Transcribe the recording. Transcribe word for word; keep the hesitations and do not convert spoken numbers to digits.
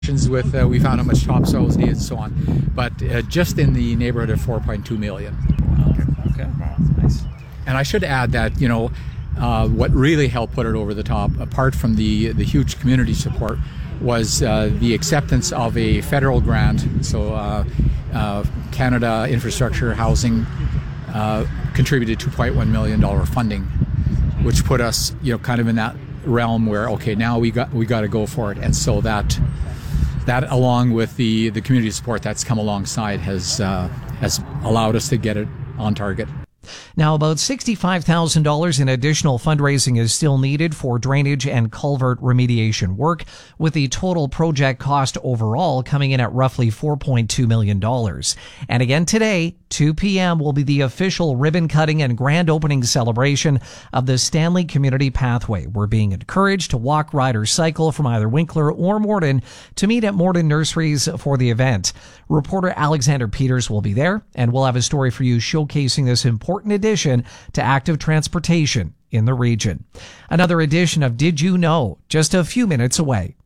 with uh, we found how much topsoil was needed and so on, but uh, just in the neighborhood of four point two million. Okay, okay, wow, nice. And I should add that, you know, uh, what really helped put it over the top, apart from the the huge community support, was uh, the acceptance of a federal grant. So uh, uh, Canada Infrastructure Housing uh, contributed two point one million dollars funding, which put us, you know, kind of in that realm where, okay, now we got we got to go for it. And so that that along with the the community support that's come alongside has uh, has allowed us to get it on target. Now, about sixty-five thousand dollars in additional fundraising is still needed for drainage and culvert remediation work, with the total project cost overall coming in at roughly four point two million dollars. And again today, two p.m. will be the official ribbon cutting and grand opening celebration of the Stanley Community Pathway. We're being encouraged to walk, ride, or cycle from either Winkler or Morden to meet at Morden Nurseries for the event. Reporter Alexander Peters will be there, and we'll have a story for you showcasing this important addition to active transportation in the region. Another edition of Did You Know? Just a few minutes away.